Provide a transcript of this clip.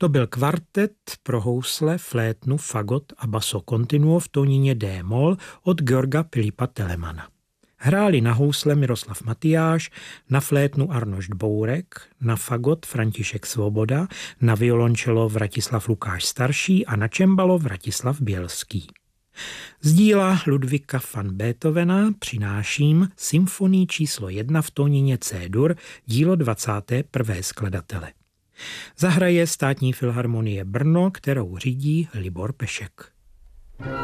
To byl kvartet pro housle, flétnu, fagot a basso continuo v tónině D-moll od Georga Filipa Telemana. Hráli na housle Miroslav Matyáš, na flétnu Arnošt Bourek, na fagot František Svoboda, na violončelo Vratislav Lukáš starší a na čembalo Vratislav Bělský. Z díla Ludvíka van Beethovena přináším symfonii číslo 1 v tónině C-dur, dílo 21. skladatele. Zahraje Státní filharmonie Brno, kterou řídí Libor Pešek.